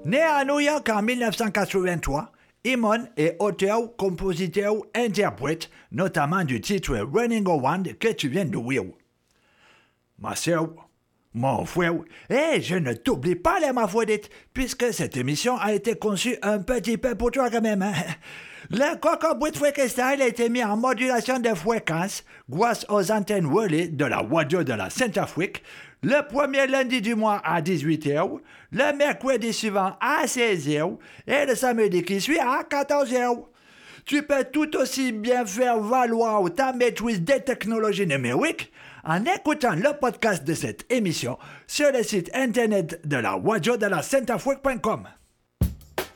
Né à New York en 1983, Imon est auteur, compositeur, interprète, notamment du titre Running Around que tu viens d'ouvrir. Ma sœur, mon frère, et je ne t'oublie pas, les Mafoudite, puisque cette émission a été conçue un petit peu pour toi quand même. Hein? Le Coco Freestyle a été mis en modulation de fréquence grâce aux antennes relais de la radio de la Centrafrique le premier lundi du mois à 18h, le mercredi suivant à 16h et le samedi qui suit à 14h. Tu peux tout aussi bien faire valoir ta maîtrise des technologies numériques en écoutant le podcast de cette émission sur le site internet de la radio de la Centrafrique.com.